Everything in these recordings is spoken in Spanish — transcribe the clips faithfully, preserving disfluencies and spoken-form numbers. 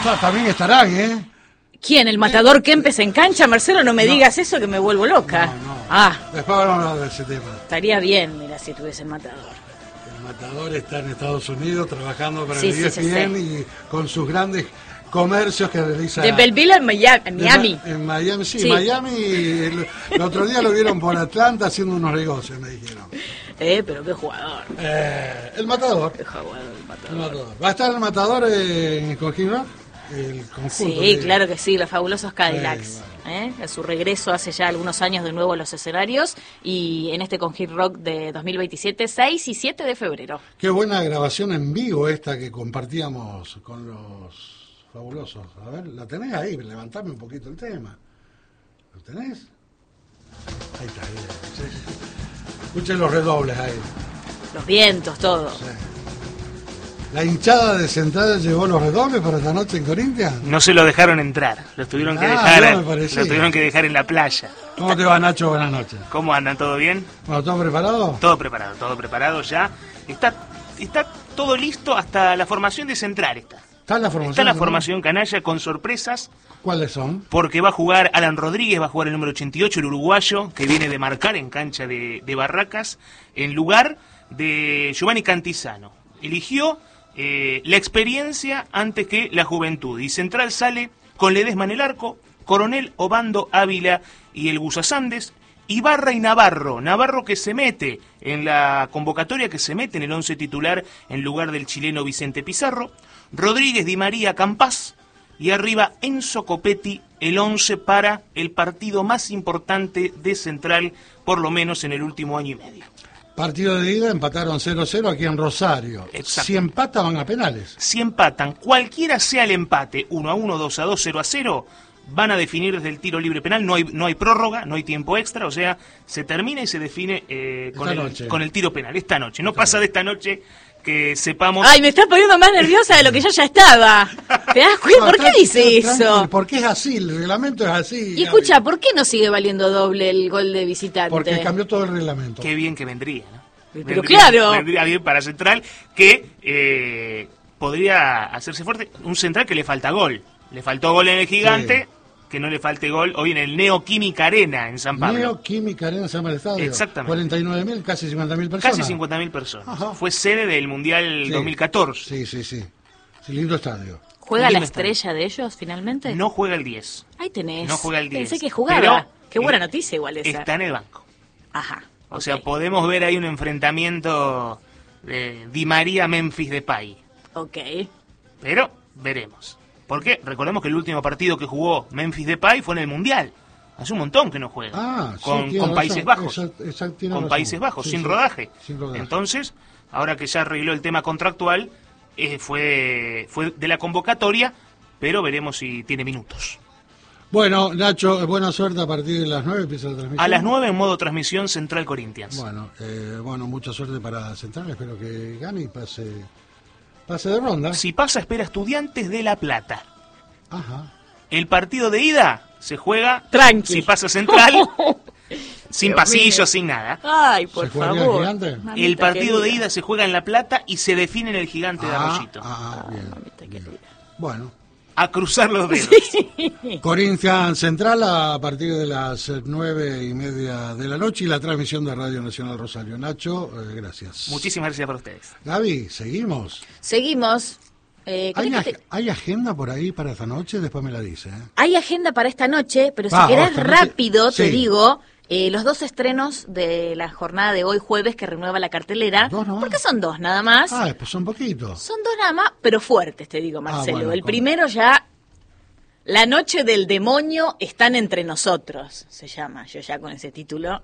está, también estarán, ¿eh? ¿Quién? ¿El matador Kempes en cancha? Marcelo, no me no. digas eso que me vuelvo loca. No, no. Ah. Después vamos a hablar de ese tema. Estaría bien, mira, si tuviese el matador. El matador está en Estados Unidos trabajando para sí, el sí, E S P N sí, y con sus grandes comercios que realiza. De Belleville en Miami. En Miami, en Miami sí, sí. Miami. El, el otro día lo vieron por Atlanta haciendo unos negocios, me dijeron. Eh, pero qué jugador. Eh, el matador. Qué jugador el matador. El matador. ¿Va a estar el matador en Coquín Rock? El conjunto. Sí, de... claro que sí, los fabulosos Cadillacs. Eh, ¿eh? A su regreso hace ya algunos años de nuevo a los escenarios y en este Conjit Rock de dos mil veintisiete, seis y siete de febrero. Qué buena grabación en vivo esta que compartíamos con los fabulosos. A ver, ¿la tenés ahí? Levantame un poquito el tema. ¿Lo tenés? Ahí está, ahí está. Sí. Escuchen los redobles ahí. Los vientos, todo. Sí. ¿La hinchada de Central llevó los redobles para esta noche en Corinthians? No se lo dejaron entrar, los tuvieron que Ah, dejar, no me parecía. lo tuvieron que dejar en la playa. ¿Cómo te va, Nacho? Buenas noches. ¿Cómo andan? ¿Todo bien? Bueno, ¿todo preparado? Todo preparado, todo preparado ya. Está, está todo listo hasta la formación de Central está. ¿Está la formación? Está la ¿no? formación canalla con sorpresas. ¿Cuáles son? Porque va a jugar Alan Rodríguez, va a jugar el número ochenta y ocho, el uruguayo, que viene de marcar en cancha de, de Barracas, en lugar de Giovanni Cantizano. Eligió eh, la experiencia antes que la juventud. Y Central sale con Ledesma en el arco, Coronel, Obando, Ávila y el Gusa Sandes, Ibarra y Navarro. Navarro que se mete en la convocatoria, que se mete en el once titular en lugar del chileno Vicente Pizarro. Rodríguez, Di María, Campás. Y arriba Enzo Copetti, el once para el partido más importante de Central, por lo menos en el último año y medio. Partido de ida, empataron cero cero aquí en Rosario. Exacto. Si empatan, van a penales. Si empatan, cualquiera sea el empate, uno a uno, dos a dos, cero a cero, van a definir desde el tiro libre penal. No hay, no hay prórroga, no hay tiempo extra, o sea, se termina y se define eh, con, el, con el tiro penal. Esta noche, no esta pasa noche. de esta noche que sepamos... Ay, me estás poniendo más nerviosa de lo que yo ya estaba. ¿Te das cuenta? No, ¿Por qué dice eso? Porque es así, el reglamento es así. Y escucha, Gaby, ¿por qué no sigue valiendo doble el gol de visitante? Porque cambió todo el reglamento. Qué bien que vendría, ¿no? Pero vendría, claro. Vendría bien para Central, que eh, podría hacerse fuerte. Un Central que le falta gol. Le faltó gol en el Gigante, sí. Que no le falte gol hoy en el Neoquímica Arena en San Pablo. Neoquímica Arena en San Pablo Estadio. Exactamente. cuarenta y nueve mil, casi cincuenta mil personas. Casi cincuenta mil personas. Ajá. Fue sede del Mundial sí. dos mil catorce. Sí, sí, sí. Sí, lindo estadio. ¿Juega lindo la estrella estadio. de ellos finalmente? No juega el diez. Ahí tenés. No juega el diez. Pensé que jugaba. Pero qué buena noticia igual esa. Está en el banco. Ajá. O okay. sea, podemos ver ahí un enfrentamiento de Di María-Memphis Depay. Ok. Pero veremos. Porque recordemos que el último partido que jugó Memphis Depay fue en el Mundial. Hace un montón que no juega. Ah, con, sí, con Países razón. Bajos. Exact, exact, con razón. Países Bajos, sí, sin, sí. rodaje. sin rodaje. Entonces, ahora que ya arregló el tema contractual, eh, fue, fue de la convocatoria, pero veremos si tiene minutos. Bueno, Nacho, buena suerte. A partir de las nueve empieza la transmisión. A las nueve en modo transmisión Central Corinthians. Bueno, eh, bueno, mucha suerte para Central. Espero que gane y pase, pase de ronda. Si pasa, espera Estudiantes de La Plata. Ajá. El partido de ida se juega, tranqui. Si pasa Central, sin Dios pasillo, mío. sin nada. Ay, por ¿Se juega favor. el Gigante? Mamita El partido querida. de ida se juega en La Plata y se define en el Gigante de Ah, Arroyito. ah, Ah, bien, mamita bien. querida. Bueno. A cruzar los dedos. Corinthians Central a partir de las nueve y media de la noche y la transmisión de Radio Nacional Rosario. Nacho, eh, gracias. Muchísimas gracias para ustedes. Gaby, seguimos. Seguimos. Eh, ¿Hay, ¿querés ag- que te- ¿Hay agenda por ahí para esta noche? Después me la dice. ¿eh? Hay agenda para esta noche, pero si Ah, querés esta noche- rápido, te sí. digo, eh, los dos estrenos de la jornada de hoy jueves que renueva la cartelera. ¿Dos nomás? Porque son dos nada más. Ah, pues son poquitos. Son dos nada más, pero fuertes, te digo, Marcelo. bueno, El con- primero ya, La noche del demonio están entre nosotros, se llama, yo ya con ese título.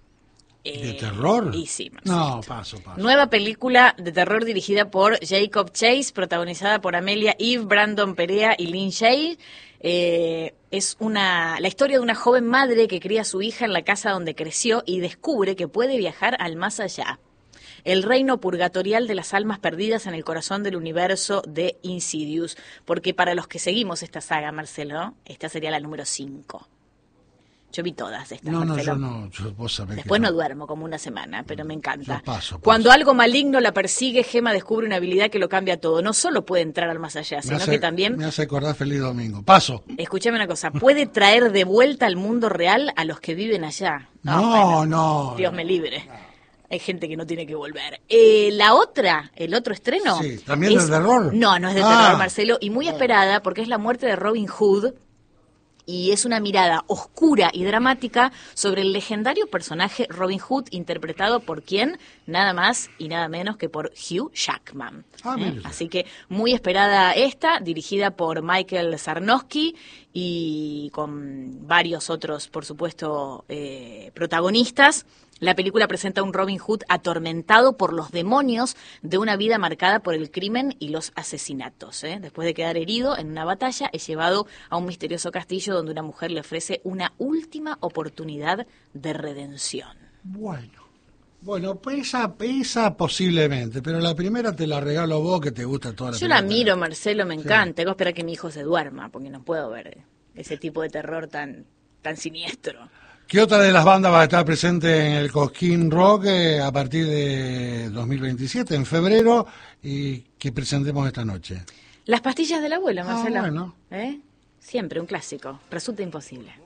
¿De eh, terror? Y sí, Marcelito. No, paso, paso. Nueva película de terror dirigida por Jacob Chase, protagonizada por Amelia Eve, Brandon Perea y Lynn Shay. Eh, es una la historia de una joven madre que cría a su hija en la casa donde creció y descubre que puede viajar al más allá. El reino purgatorial de las almas perdidas en el corazón del universo de Insidious. Porque para los que seguimos esta saga, Marcelo, esta sería la número cinco. Yo vi todas estas, No, no, Marcelo. yo no, yo, vos sabés Después que no duermo como una semana, pero me encanta. Yo paso, paso. Cuando algo maligno la persigue, Gema descubre una habilidad que lo cambia todo. No solo puede entrar al más allá, me sino hace, que también, me hace acordar Feliz Domingo. Paso. escúchame una cosa, puede traer de vuelta al mundo real a los que viven allá. No, bueno, no. Dios me libre. Hay gente que no tiene que volver. Eh, la otra, el otro estreno. Sí, ¿también es de terror? No, no es de Ah. terror, Marcelo. Y muy esperada porque es la muerte de Robin Hood. Y es una mirada oscura y dramática sobre el legendario personaje Robin Hood, interpretado por quién, nada más y nada menos que por Hugh Jackman. Ah, ¿Eh? mire. Así que muy esperada esta, dirigida por Michael Sarnowski y con varios otros, por supuesto, eh, protagonistas. La película presenta a un Robin Hood atormentado por los demonios de una vida marcada por el crimen y los asesinatos. ¿eh? Después de quedar herido en una batalla, es llevado a un misterioso castillo donde una mujer le ofrece una última oportunidad de redención. Bueno. Bueno, pues esa, esa posiblemente, pero la primera te la regalo vos que te gusta toda la Yo la película. miro, Marcelo, me Sí. encanta. Tengo que esperar que mi hijo se duerma, porque no puedo ver ese tipo de terror tan, tan siniestro. ¿Qué otra de las bandas va a estar presente en el Cosquín Rock eh, a partir de dos mil veintisiete, en febrero, y que presentemos esta noche? Las pastillas de la abuela, Ah, Marcelo. bueno. ¿Eh? Siempre un clásico. Resulta imposible.